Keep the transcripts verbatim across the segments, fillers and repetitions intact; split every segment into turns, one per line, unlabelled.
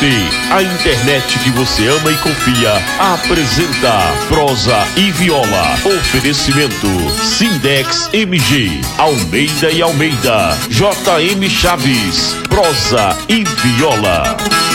T, a internet que você ama e confia, apresenta Prosa e Viola. Oferecimento Sindex M G, Almeida e Almeida, J M Chaves, Prosa e Viola.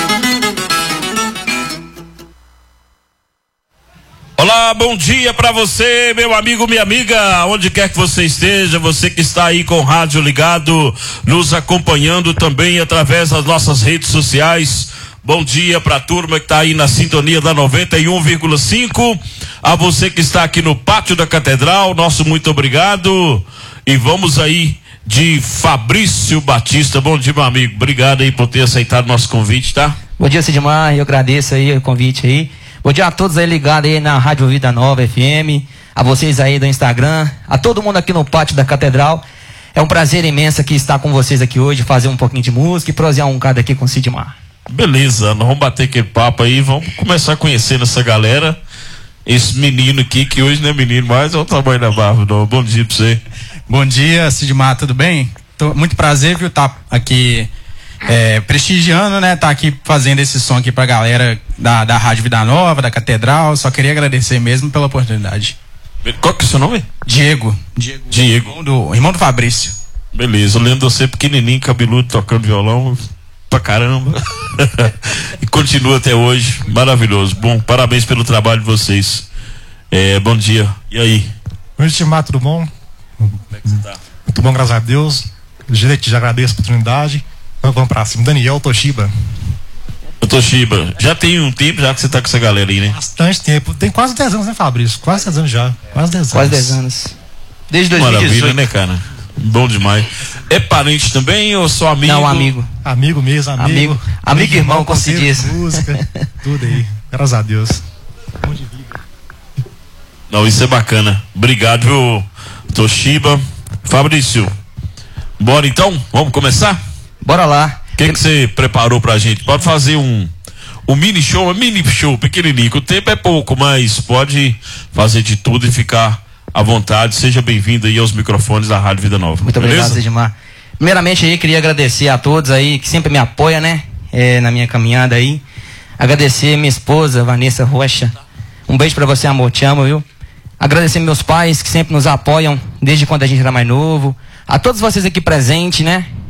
Olá, bom dia pra você, meu amigo, minha amiga, onde quer que você esteja, você que está aí com o rádio ligado, nos acompanhando também através das nossas redes sociais. Bom dia pra turma que está aí na sintonia da noventa e um vírgula cinco, a você que está aqui no pátio da Catedral, nosso muito obrigado. E vamos aí de Fabrício Batista. Bom dia, meu amigo, obrigado aí por ter aceitado nosso convite, tá?
Bom dia, Sidmar, eu agradeço aí o convite aí. Bom dia a todos aí ligados aí na Rádio Vida Nova F M, a vocês aí do Instagram, a todo mundo aqui no pátio da Catedral. É um prazer imenso aqui estar com vocês aqui hoje, fazer um pouquinho de música e prosear um bocado aqui com o Sidmar.
Beleza, nós vamos bater aquele papo aí, vamos começar a conhecer essa galera, esse menino aqui, que hoje não é menino mais, é o tamanho da barba. Não. Bom dia pra você.
Bom dia, Sidmar, tudo bem? Tô, muito prazer, viu, tá aqui é, prestigiando, né, tá aqui fazendo esse som aqui pra galera da, da Rádio Vida Nova, da Catedral. Só queria agradecer mesmo pela oportunidade.
Qual que é o seu nome?
Diego. Diego.
Diego.
Irmão do, irmão do Fabrício.
Beleza, eu lembro de você pequenininho, cabeludo, tocando violão pra caramba. E continua até hoje, maravilhoso. Bom, parabéns pelo trabalho de vocês. É, bom dia, e aí?
Bom dia, Timar, tudo bom?
Como é que você tá?
Muito bom, graças a Deus. Gente, já agradeço a oportunidade. Então vamos pra cima. Daniel Toshiba.
Toshiba, já tem um tempo já que você tá com essa galera aí, né?
Bastante tempo. Tem quase dez anos, né, Fabrício? Quase dez anos já. Quase dez anos.
Quase dez anos. Desde dois mil e dezoito.
Maravilha, né, cara? Bom demais. É parente também ou só amigo?
Não, amigo.
Amigo mesmo, amigo.
Amigo, amigo e irmão, como se diz.
Música, tudo aí. Graças a Deus.
Não, isso é bacana. Obrigado, viu, Toshiba. Fabrício, bora então? Vamos começar?
Bora lá.
O que que você preparou pra gente? Pode fazer um, um mini show, um mini show pequenininho. O tempo é pouco, mas pode fazer de tudo e ficar à vontade. Seja bem-vindo aí aos microfones da Rádio Vida Nova.
Muito
beleza?
Obrigado, Sidmar. Primeiramente aí, queria agradecer a todos aí que sempre me apoiam, né? É, na minha caminhada aí. Agradecer minha esposa, Vanessa Rocha. Um beijo pra você, amor, te amo, viu? Agradecer meus pais que sempre nos apoiam desde quando a gente era mais novo. A todos vocês aqui presentes, né?